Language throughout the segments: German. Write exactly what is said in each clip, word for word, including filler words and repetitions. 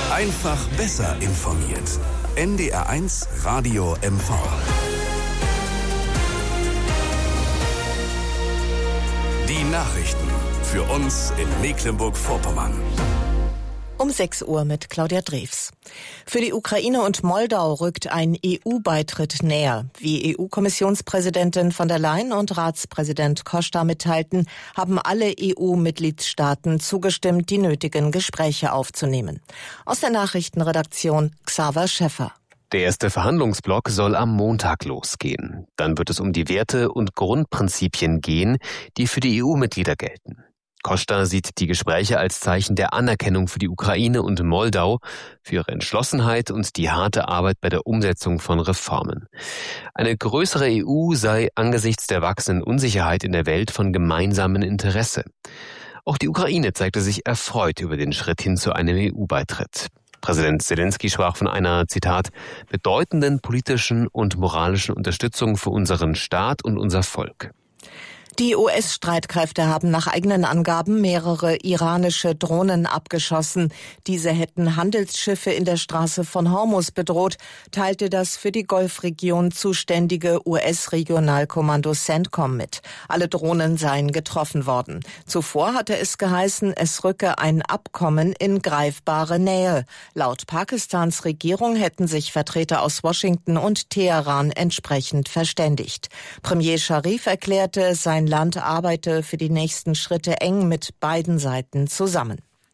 Einfach besser informiert. N D R eins Radio M V. Die Nachrichten für uns in Mecklenburg-Vorpommern. Um sechs Uhr mit Claudia Drews. Für die Ukraine und Moldau rückt ein E U-Beitritt näher. Wie E U-Kommissionspräsidentin von der Leyen und Ratspräsident Costa mitteilten, haben alle E U-Mitgliedstaaten zugestimmt, die nötigen Gespräche aufzunehmen. Aus der Nachrichtenredaktion Xaver Schäffer. Der erste Verhandlungsblock soll am Montag losgehen. Dann wird es um die Werte und Grundprinzipien gehen, die für die E U-Mitglieder gelten. Costa sieht die Gespräche als Zeichen der Anerkennung für die Ukraine und Moldau, für ihre Entschlossenheit und die harte Arbeit bei der Umsetzung von Reformen. Eine größere E U sei angesichts der wachsenden Unsicherheit in der Welt von gemeinsamem Interesse. Auch die Ukraine zeigte sich erfreut über den Schritt hin zu einem E U-Beitritt. Präsident Zelensky sprach von einer, Zitat, bedeutenden politischen und moralischen Unterstützung für unseren Staat und unser Volk. Die U S-Streitkräfte haben nach eigenen Angaben mehrere iranische Drohnen abgeschossen. Diese hätten Handelsschiffe in der Straße von Hormuz bedroht, teilte das für die Golfregion zuständige U S-Regionalkommando CENTCOM mit. Alle Drohnen seien getroffen worden. Zuvor hatte es geheißen, es rücke ein Abkommen in greifbare Nähe. Laut Pakistans Regierung hätten sich Vertreter aus Washington und Teheran entsprechend verständigt. Premier Scharif erklärte, sein Land arbeite für die nächsten Schritte eng mit beiden Seiten zusammen.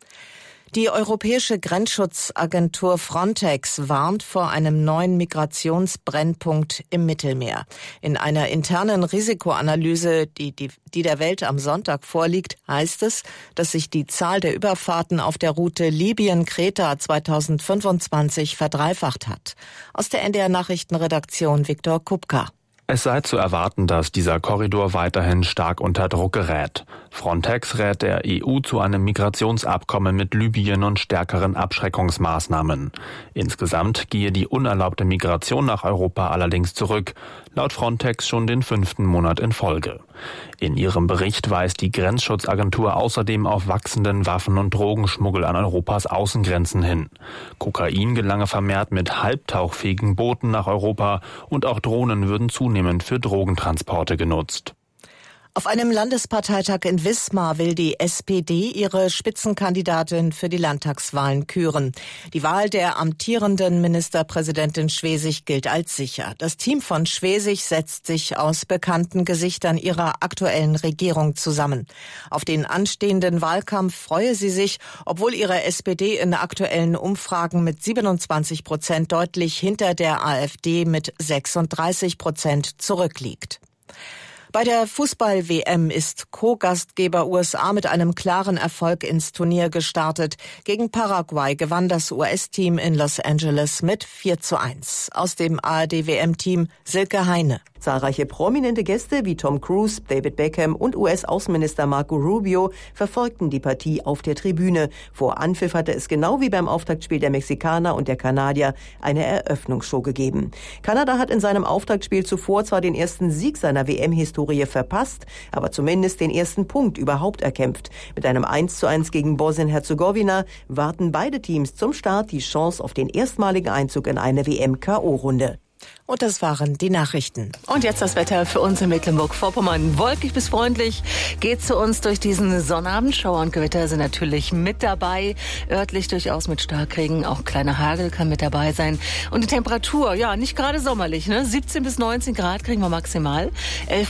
Die Europäische Grenzschutzagentur Frontex warnt vor einem neuen Migrationsbrennpunkt im Mittelmeer. In einer internen Risikoanalyse, die, die, die der Welt am Sonntag vorliegt, heißt es, dass sich die Zahl der Überfahrten auf der Route Libyen-Kreta zweitausendfünfundzwanzig verdreifacht hat. Aus der N D R-Nachrichtenredaktion Viktor Kupka. Es sei zu erwarten, dass dieser Korridor weiterhin stark unter Druck gerät. Frontex rät der E U zu einem Migrationsabkommen mit Libyen und stärkeren Abschreckungsmaßnahmen. Insgesamt gehe die unerlaubte Migration nach Europa allerdings zurück, laut Frontex schon den fünften Monat in Folge. In ihrem Bericht weist die Grenzschutzagentur außerdem auf wachsenden Waffen- und Drogenschmuggel an Europas Außengrenzen hin. Kokain gelange vermehrt mit halbtauchfähigen Booten nach Europa und auch Drohnen würden zunehmend für Drogentransporte genutzt. Auf einem Landesparteitag in Wismar will die S P D ihre Spitzenkandidatin für die Landtagswahlen küren. Die Wahl der amtierenden Ministerpräsidentin Schwesig gilt als sicher. Das Team von Schwesig setzt sich aus bekannten Gesichtern ihrer aktuellen Regierung zusammen. Auf den anstehenden Wahlkampf freue sie sich, obwohl ihre S P D in aktuellen Umfragen mit siebenundzwanzig Prozent deutlich hinter der AfD mit sechsunddreißig Prozent zurückliegt. Bei der Fußball-W M ist Co-Gastgeber U S A mit einem klaren Erfolg ins Turnier gestartet. Gegen Paraguay gewann das U S-Team in Los Angeles mit vier zu eins. Aus dem A R D-W M-Team Silke Heine. Zahlreiche prominente Gäste wie Tom Cruise, David Beckham und U S-Außenminister Marco Rubio verfolgten die Partie auf der Tribüne. Vor Anpfiff hatte es genau wie beim Auftaktspiel der Mexikaner und der Kanadier eine Eröffnungsshow gegeben. Kanada hat in seinem Auftaktspiel zuvor zwar den ersten Sieg seiner W M-Historie verpasst, aber zumindest den ersten Punkt überhaupt erkämpft. Mit einem eins zu eins gegen Bosnien-Herzegowina warten beide Teams zum Start die Chance auf den erstmaligen Einzug in eine W M-K O-Runde. Und das waren die Nachrichten. Und jetzt das Wetter für uns in Mecklenburg-Vorpommern. Wolkig bis freundlich geht zu uns durch diesen Sonnabend. Schauer und Gewitter sind natürlich mit dabei. Örtlich durchaus mit Starkregen. Auch kleiner Hagel kann mit dabei sein. Und die Temperatur, ja, nicht gerade sommerlich, ne? siebzehn bis neunzehn Grad kriegen wir maximal. elf